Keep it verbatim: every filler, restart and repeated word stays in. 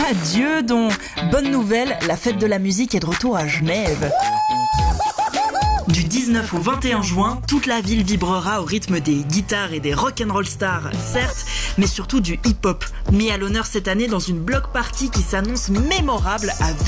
Adieu donc. Bonne nouvelle, la fête de la musique est de retour à Genève. Du dix-neuf au vingt et un juin, toute la ville vibrera au rythme des guitares et des rock'n'roll stars, certes, mais surtout du hip-hop, mis à l'honneur cette année dans une block party qui s'annonce mémorable à